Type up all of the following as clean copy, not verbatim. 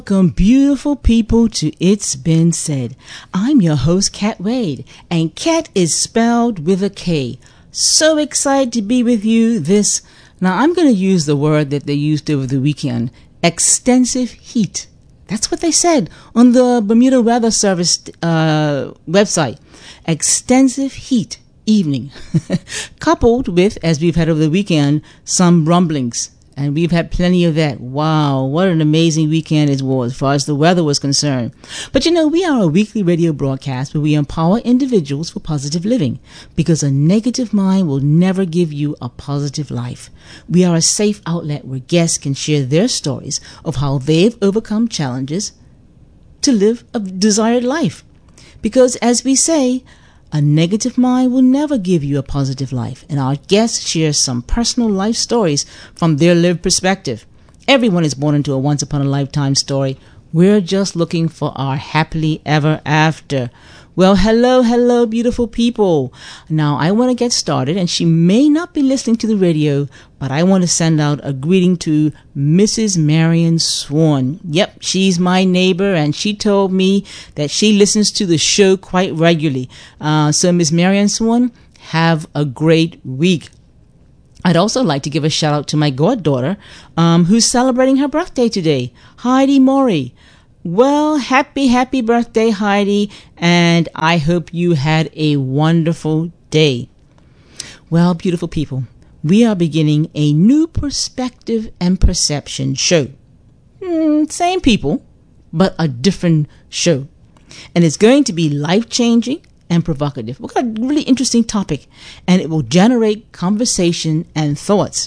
Welcome, beautiful people, to It's Been Said. I'm your host, Kat Wade, and Kat is spelled with a K. So excited to be with you Now, I'm going to use the word that they used over the weekend, extensive heat. That's what they said on the Bermuda Weather Service website. Extensive heat evening, coupled with, as we've had over the weekend, some rumblings. And we've had plenty of that. Wow, what an amazing weekend it was as far as the weather was concerned. But we are a weekly radio broadcast where we empower individuals for positive living, because a negative mind will never give you a positive life. We are a safe outlet where guests can share their stories of how they've overcome challenges to live a desired life. Because as we say, a negative mind will never give you a positive life, and our guests share some personal life stories from their lived perspective. Everyone is born into a once-upon-a-lifetime story. We're just looking for our happily ever after. Well, hello, beautiful people. Now, I want to get started, and she may not be listening to the radio, but I want to send out a greeting to Mrs. Marion Swan. Yep, she's my neighbor, and she told me that she listens to the show quite regularly. So, Miss Marion Swan, have a great week. I'd also like to give a shout out to my goddaughter, who's celebrating her birthday today, Heidi Maury. Well, happy birthday, Heidi, and I hope you had a wonderful day. Well, beautiful people, we are beginning a new perspective and perception show. Same people, but a different show. And it's going to be life-changing and provocative. We've got a really interesting topic, and it will generate conversation and thoughts.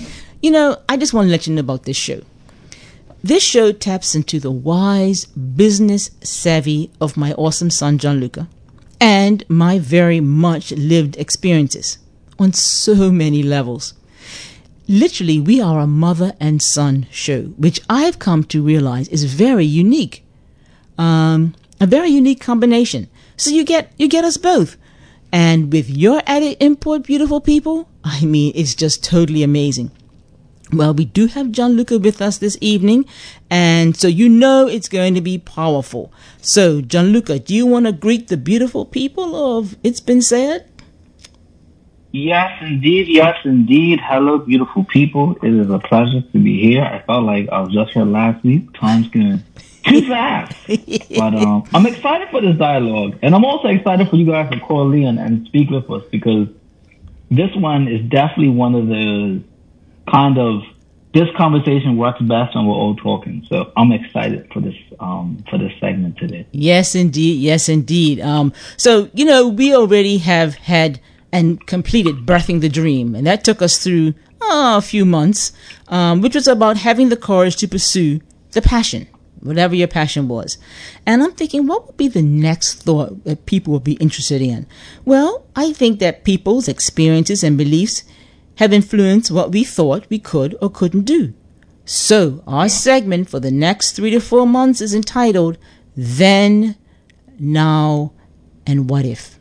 I just want to let you know about this show. This show taps into the wise business savvy of my awesome son, Gianluca, and my very much lived experiences on so many levels. Literally, we are a mother and son show, which I've come to realize is very unique. A very unique combination. So you get us both. And with your added input, beautiful people, it's just totally amazing. Well, we do have Gianluca with us this evening, and so it's going to be powerful. So, Gianluca, do you want to greet the beautiful people of It's Been Said? Yes, indeed. Hello, beautiful people. It is a pleasure to be here. I felt like I was just here last week. Time's going too fast. But I'm excited for this dialogue, and I'm also excited for you guys to call in and speak with us, because this one is definitely one of the this conversation works best when we're all talking. So I'm excited for this segment today. Yes, indeed. So, we already have had and completed Birthing the Dream, and that took us through a few months, which was about having the courage to pursue the passion, whatever your passion was. And I'm thinking, what would be the next thought that people would be interested in? Well, I think that people's experiences and beliefs have influenced what we thought we could or couldn't do. So our segment for the next 3 to 4 months is entitled Then, Now, and What If.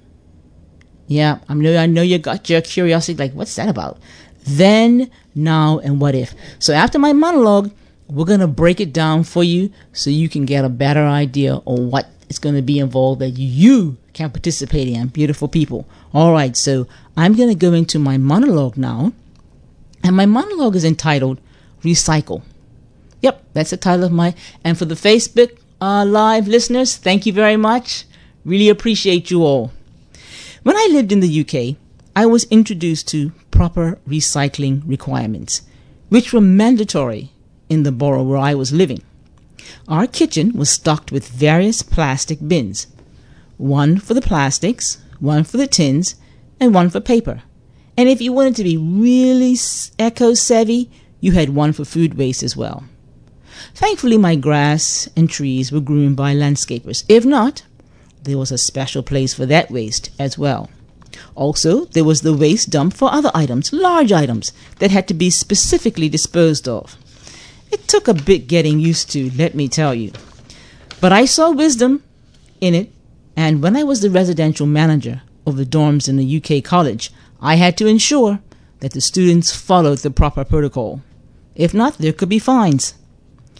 Yeah, I know you got your curiosity, like, what's that about? Then, Now, and What If. So after my monologue, we're going to break it down for you so you can get a better idea on what is going to be involved that you can participate in, beautiful people. All right, so I'm going to go into my monologue now, and my monologue is entitled Recycle. Yep, that's the title of and for the Facebook live listeners, thank you very much. Really appreciate you all. When I lived in the UK, I was introduced to proper recycling requirements, which were mandatory in the borough where I was living. Our kitchen was stocked with various plastic bins, one for the plastics, one for the tins, and one for paper. And if you wanted to be really eco-savvy, you had one for food waste as well. Thankfully, my grass and trees were groomed by landscapers. If not, there was a special place for that waste as well. Also, there was the waste dump for other items, large items, that had to be specifically disposed of. It took a bit getting used to, let me tell you. But I saw wisdom in it, and when I was the residential manager of the dorms in the UK college, I had to ensure that the students followed the proper protocol. If not, there could be fines.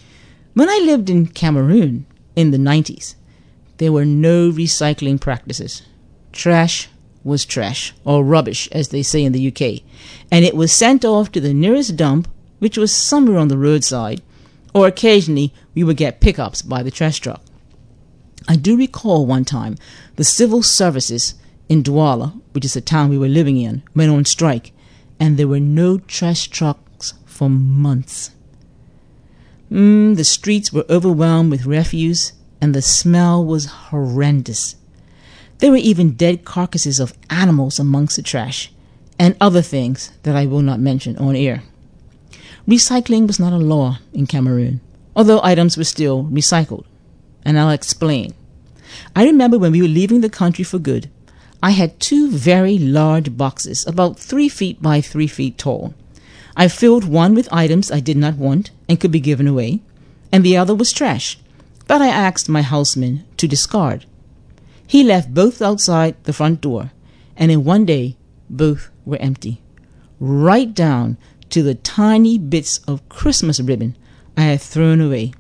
When I lived in Cameroon in the 90s, there were no recycling practices. Trash was trash, or rubbish, as they say in the UK, and it was sent off to the nearest dump, which was somewhere on the roadside, or occasionally we would get pickups by the trash truck. I do recall one time the civil services in Douala, which is the town we were living in, went on strike, and there were no trash trucks for months. The streets were overwhelmed with refuse, and the smell was horrendous. There were even dead carcasses of animals amongst the trash, and other things that I will not mention on air. Recycling was not a law in Cameroon, although items were still recycled, and I'll explain. I remember when we were leaving the country for good, I had 2 very large boxes, about 3 feet by 3 feet tall. I filled one with items I did not want and could be given away, and the other was trash that I asked my houseman to discard. He left both outside the front door, and in one day, both were empty, right down to the tiny bits of Christmas ribbon I had thrown away.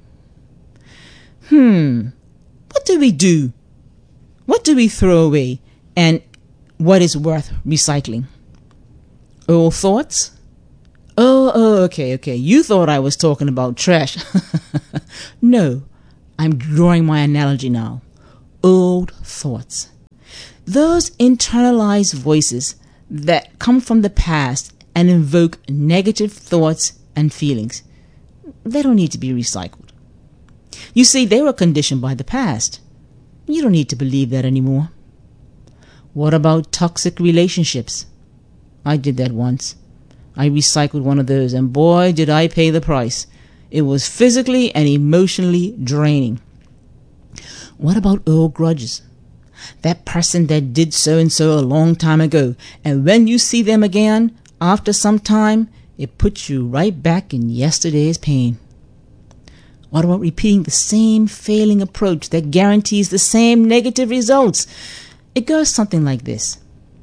What do we do? What do we throw away, and what is worth recycling? Old thoughts? Oh, okay. You thought I was talking about trash. No, I'm drawing my analogy now. Old thoughts. Those internalized voices that come from the past and invoke negative thoughts and feelings. They don't need to be recycled. You see, they were conditioned by the past. You don't need to believe that anymore. What about toxic relationships? I did that once. I recycled one of those, and boy, did I pay the price. It was physically and emotionally draining. What about old grudges? That person that did so-and-so a long time ago, and when you see them again, after some time, it puts you right back in yesterday's pain. What about repeating the same failing approach that guarantees the same negative results? It goes something like this.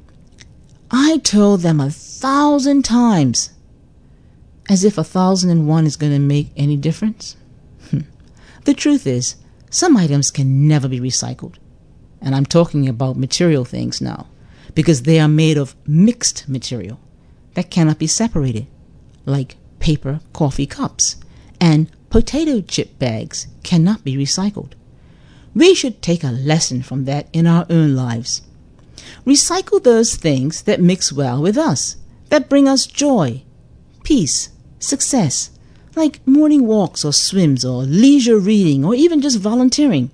I told them 1,000 times, as if 1,001 is going to make any difference. The truth is, some items can never be recycled. And I'm talking about material things now, because they are made of mixed material that cannot be separated, like paper coffee cups, and potato chip bags cannot be recycled. We should take a lesson from that in our own lives. Recycle those things that mix well with us, that bring us joy, peace, success, like morning walks or swims or leisure reading or even just volunteering.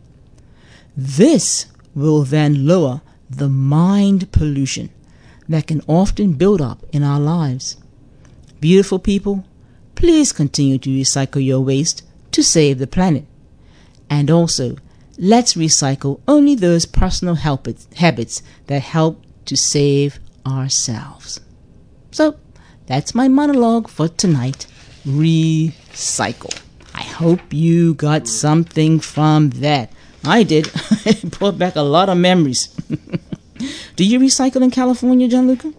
This will then lower the mind pollution that can often build up in our lives. Beautiful people, please continue to recycle your waste to save the planet. And also, let's recycle only those personal habits that help to save ourselves. So, that's my monologue for tonight. Recycle. I hope you got something from that. I did. It brought back a lot of memories. Do you recycle in California, Gianluca?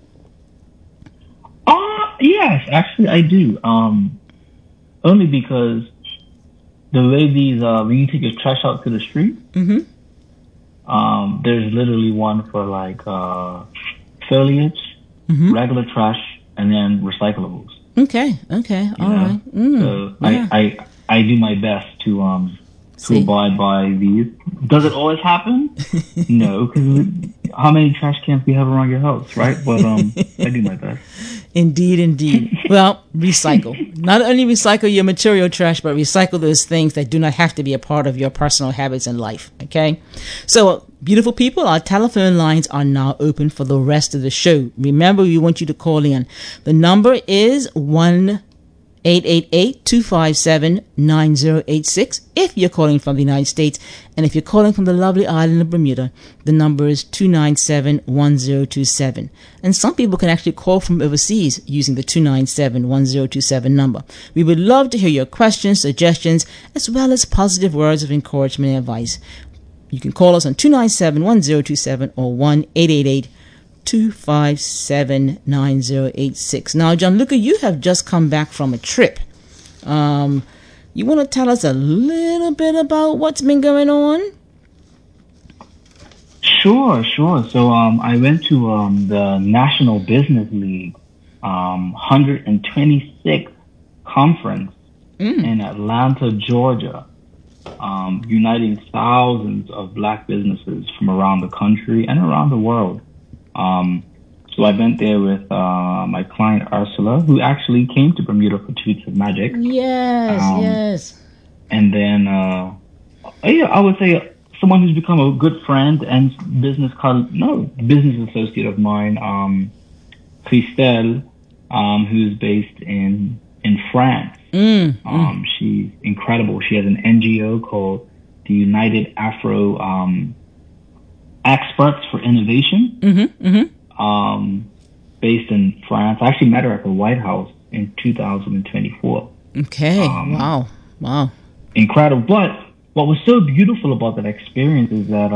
Yes, actually I do. Only because the way these, when you take your trash out to the street, there's literally one for like foliage, regular trash, and then recyclables. Okay, all right. So I do my best to abide by these. Does it always happen? No, because how many trash cans do you have around your house, right? But I do my best. Indeed. Well, recycle. Not only recycle your material trash, but recycle those things that do not have to be a part of your personal habits in life, okay? So, beautiful people, our telephone lines are now open for the rest of the show. Remember, we want you to call in. The number is 1-888-257-9086 if you're calling from the United States. And if you're calling from the lovely island of Bermuda, the number is 297-1027. And some people can actually call from overseas using the 297-1027 number. We would love to hear your questions, suggestions, as well as positive words of encouragement and advice. You can call us on 297-1027 or 1-888-257-9086. Now, Gianluca, you have just come back from a trip. You want to tell us a little bit about what's been going on? Sure. So I went to the National Business League 126th conference in Atlanta, Georgia, uniting thousands of Black businesses from around the country and around the world. So I went there with my client Ursula, who actually came to Bermuda for Tweets of Magic. Yes. And then, I would say someone who's become a good friend and business associate of mine, Christelle, who's based in France. She's incredible. She has an NGO called the United Afro Experts for Innovation, based in France. I actually met her at the White House in 2024. Okay. Wow. Incredible. But what was so beautiful about that experience is that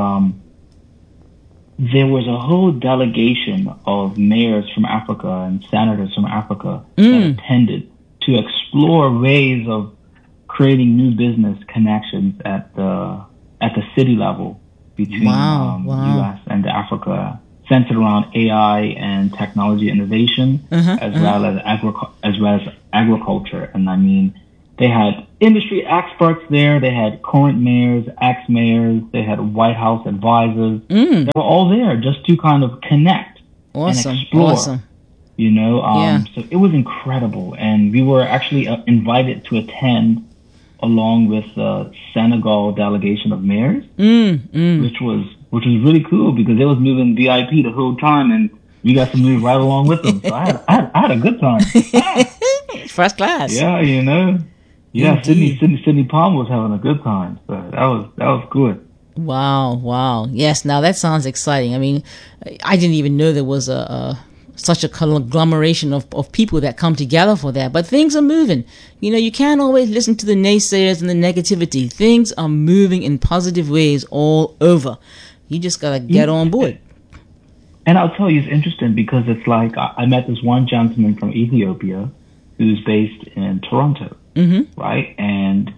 there was a whole delegation of mayors from Africa and senators from Africa that attended to explore ways of creating new business connections at the city level between U.S. and Africa, centered around AI and technology innovation, as well as agriculture. And I mean, they had industry experts there. They had current mayors, ex-mayors. They had White House advisors. They were all there just to kind of connect and explore. Awesome. So it was incredible. And we were actually invited to attend along with the Senegal delegation of mayors, which was really cool because they was moving VIP the whole time, and we got to move right along with them. So I had a good time. First class. Yeah, Yeah, Sydney Palmer was having a good time. So that was good. Wow. Yes, now that sounds exciting. I mean, I didn't even know there was such a conglomeration of people that come together for that. But things are moving. You can't always listen to the naysayers and the negativity. Things are moving in positive ways all over. You just got to get on board. And I'll tell you, it's interesting because it's like I met this one gentleman from Ethiopia who's based in Toronto, right? And,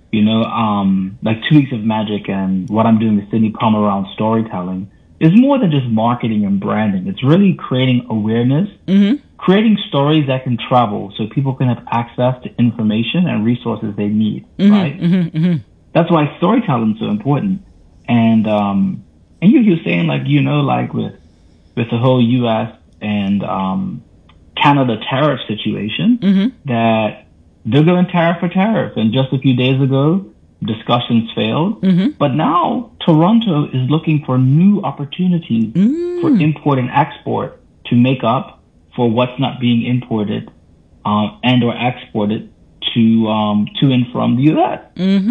like 2 Weeks of Magic and what I'm doing with Sydney Palmer around storytelling is more than just marketing and branding. It's really creating awareness, creating stories that can travel so people can have access to information and resources they need, right? That's why storytelling is so important. And you're saying like with the whole U.S. and Canada tariff situation, that they're going tariff for tariff. And just a few days ago, discussions failed. But now Toronto is looking for new opportunities for import and export to make up for what's not being imported and or exported to and from the U.S.,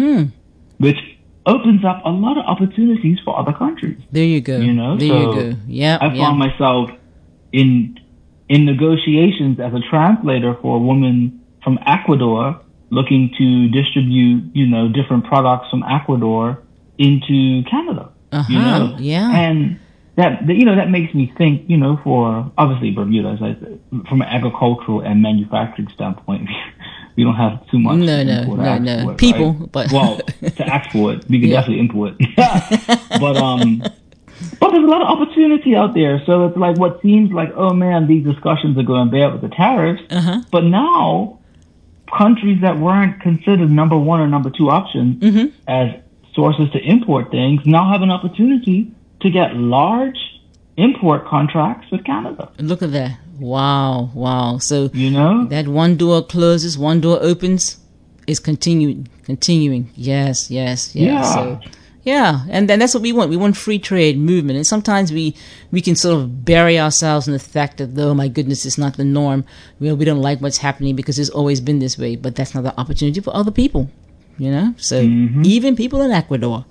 which opens up a lot of opportunities for other countries. There you go. You go. Yeah. I found myself in negotiations as a translator for a woman from Ecuador looking to distribute, different products from Ecuador into Canada. Yeah. And that makes me think, for obviously Bermuda, from an agricultural and manufacturing standpoint, we don't have too much. No. People, right? But to export, we can definitely import. But there's a lot of opportunity out there. So it's like what seems like, oh man, these discussions are going bad with the tariffs. But now countries that weren't considered number one or number two options as sources to import things now have an opportunity to get large import contracts with Canada. Look at that. Wow. So, that one door closes, one door opens is continuing. Yes. Yeah. So, yeah. And then that's what we want. We want free trade movement. And sometimes we can sort of bury ourselves in the fact that, oh my goodness, it's not the norm. We don't like what's happening because it's always been this way. But that's not the opportunity for other people, So even people in Ecuador.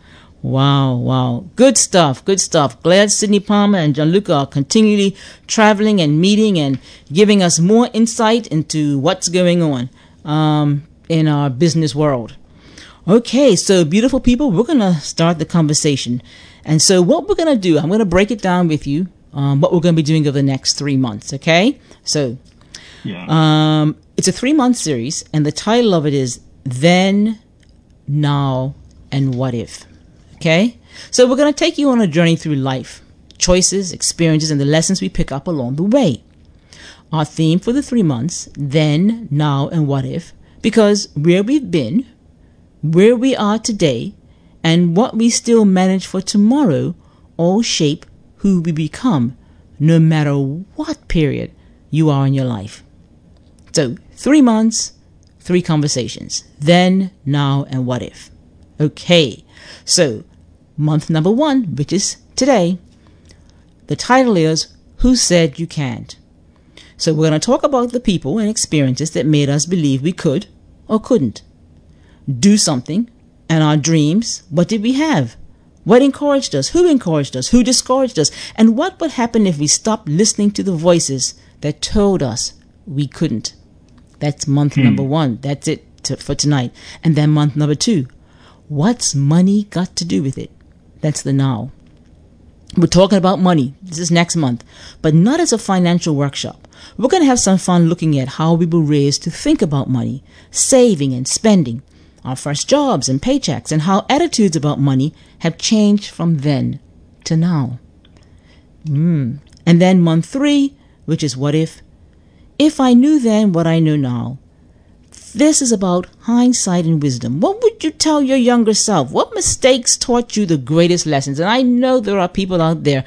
Wow. Good stuff. Glad Sydney Palmer and Gianluca are continually traveling and meeting and giving us more insight into what's going on in our business world. Okay, so beautiful people, we're going to start the conversation. And so what we're going to do, I'm going to break it down with you, what we're going to be doing over the next 3 months, okay? So it's a 3-month series, and the title of it is then, now, and what if. Okay? So we're going to take you on a journey through life, choices, experiences, and the lessons we pick up along the way. Our theme for the 3 months, then, now, and what if, because where we've been, where we are today, and what we still manage for tomorrow all shape who we become, no matter what period you are in your life. So 3 months, 3 conversations, then, now, and what if. Okay, so month number 1, which is today, the title is Who Said You Can't? So we're going to talk about the people and experiences that made us believe we could or couldn't do something, and our dreams. What did we have? What encouraged us? Who encouraged us? Who discouraged us? And what would happen if we stopped listening to the voices that told us we couldn't? That's month number 1. That's it for tonight. And then month number 2. What's money got to do with it? That's the now. We're talking about money. This is next month, but not as a financial workshop. We're going to have some fun looking at how we were raised to think about money, saving and spending, our first jobs and paychecks, and how attitudes about money have changed from then to now. And then month 3, which is what if I knew then what I know now. This is about hindsight and wisdom. What would you tell your younger self? What mistakes taught you the greatest lessons? And I know there are people out there